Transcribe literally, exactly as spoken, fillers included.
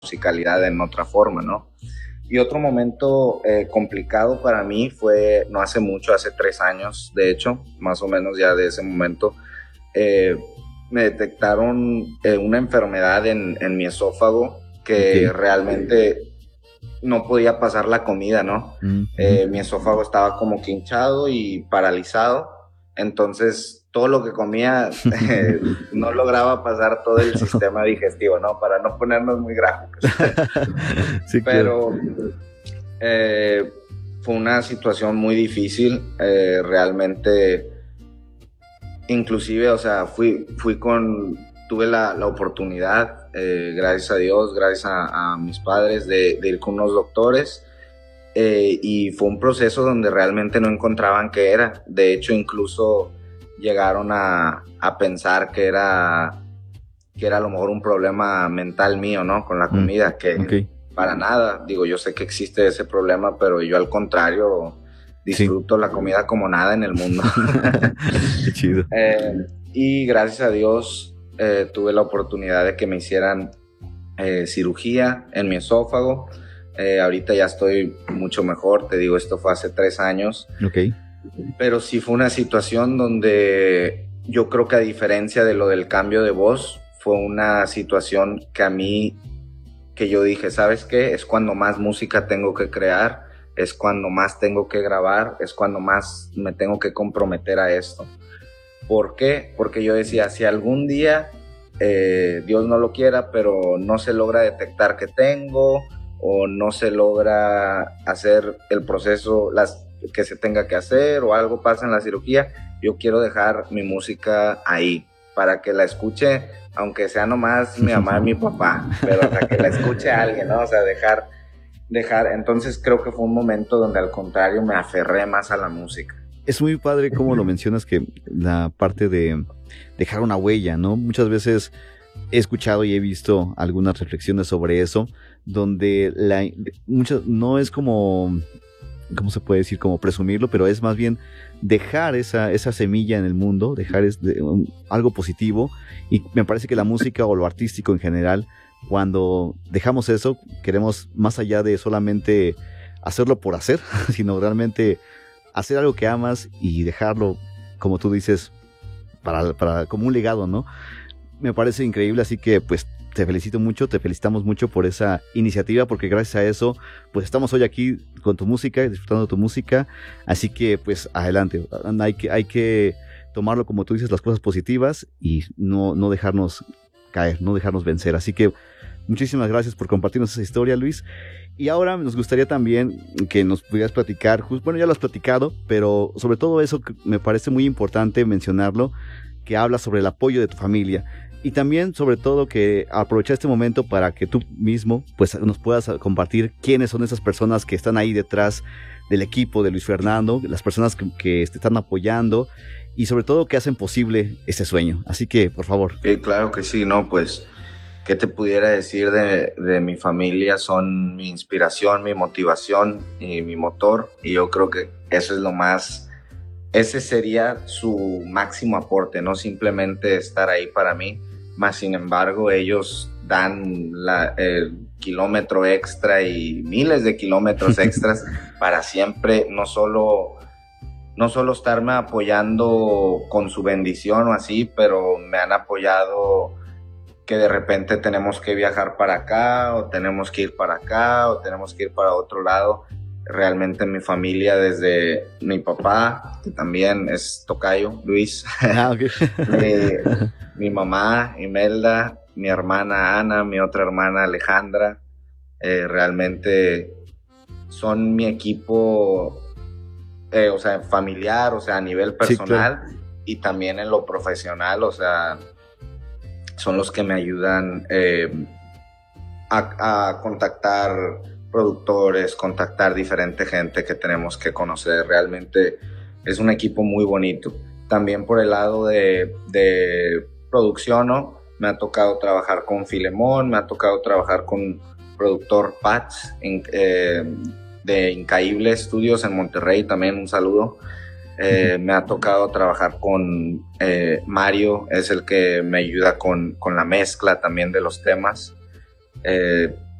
musicalidad en otra forma, ¿no? Y otro momento eh, complicado para mí fue no hace mucho, hace tres años, de hecho, más o menos ya de ese momento, eh, me detectaron eh, una enfermedad en, en mi esófago que okay. realmente no podía pasar la comida, ¿no? Mm-hmm. Eh, mi esófago estaba como que hinchado y paralizado, entonces todo lo que comía eh, no lograba pasar todo el sistema digestivo, ¿no? Para no ponernos muy gráficos. Sí, pero claro. eh, fue una situación muy difícil, eh, realmente, inclusive, o sea, fui, fui con, tuve la, la oportunidad, eh, gracias a Dios, gracias a, a mis padres, de, de ir con unos doctores, eh, y fue un proceso donde realmente no encontraban qué era. De hecho, incluso llegaron a, a pensar que era, que era a lo mejor un problema mental mío, ¿no? Con la comida, mm, que okay. para nada. Digo, yo sé que existe ese problema, pero yo al contrario disfruto sí. la comida como nada en el mundo. Qué chido. Eh, y gracias a Dios eh, tuve la oportunidad de que me hicieran eh, cirugía en mi esófago. Eh, ahorita ya estoy mucho mejor, te digo, esto fue hace tres años. Okay. Pero sí fue una situación donde yo creo que, a diferencia de lo del cambio de voz, fue una situación que a mí, que yo dije, ¿sabes qué? Es cuando más música tengo que crear, es cuando más tengo que grabar, es cuando más me tengo que comprometer a esto. ¿Por qué? Porque yo decía, si algún día, eh, Dios no lo quiera, pero no se logra detectar que tengo, o no se logra hacer el proceso, las que se tenga que hacer, o algo pasa en la cirugía, yo quiero dejar mi música ahí para que la escuche, aunque sea nomás mi mamá y mi papá, pero para que la escuche alguien, ¿no? O sea, dejar, dejar, entonces creo que fue un momento donde al contrario me aferré más a la música. Es muy padre como lo mencionas, que la parte de dejar una huella, ¿no? Muchas veces he escuchado y he visto algunas reflexiones sobre eso, donde la, muchas, no es como... ¿cómo se puede decir? Como presumirlo, pero es más bien dejar esa, esa semilla en el mundo, dejar es de, um, algo positivo, y me parece que la música o lo artístico en general, cuando dejamos eso, queremos más allá de solamente hacerlo por hacer, sino realmente hacer algo que amas y dejarlo, como tú dices, para, para, como un legado, ¿no? Me parece increíble, así que pues te felicito mucho, te felicitamos mucho por esa iniciativa, porque gracias a eso, pues estamos hoy aquí con tu música, disfrutando de tu música, así que pues adelante, hay que, hay que tomarlo, como tú dices, las cosas positivas, y no, no dejarnos caer, no dejarnos vencer, así que muchísimas gracias por compartirnos esa historia, Luis. Y ahora nos gustaría también que nos pudieras platicar, bueno, ya lo has platicado, pero sobre todo eso me parece muy importante mencionarlo, que habla sobre el apoyo de tu familia. Y también, sobre todo, que aprovechar este momento para que tú mismo pues, nos puedas compartir quiénes son esas personas que están ahí detrás del equipo de Luis Fernando, las personas que, que te están apoyando, y sobre todo que hacen posible ese sueño. Así que, por favor. Sí, claro que sí, no, pues, ¿qué te pudiera decir de, de mi familia? Son mi inspiración, mi motivación y mi motor, y yo creo que eso es lo más... ese sería su máximo aporte, no simplemente estar ahí para mí, más sin embargo ellos dan la, el kilómetro extra y miles de kilómetros extras para siempre, no solo, no solo estarme apoyando con su bendición o así, pero me han apoyado que de repente tenemos que viajar para acá, o tenemos que ir para acá, o tenemos que ir para otro lado. Realmente mi familia, desde mi papá, que también es tocayo, Luis, ah, okay. mi, mi mamá, Imelda, mi hermana Ana, mi otra hermana Alejandra, eh, realmente son mi equipo, eh, o sea, familiar, o sea, a nivel personal, sí, claro. Y también en lo profesional, o sea, son los que me ayudan eh, a, a contactar productores, contactar diferente gente que tenemos que conocer. Realmente es un equipo muy bonito. También por el lado de, de producción, ¿no? Me ha tocado trabajar con Filemón, me ha tocado trabajar con productor Pats in, eh, de Incaíble Studios en Monterrey, también un saludo. Eh, me ha tocado trabajar con eh, Mario, es el que me ayuda con, con la mezcla también de los temas. Eh,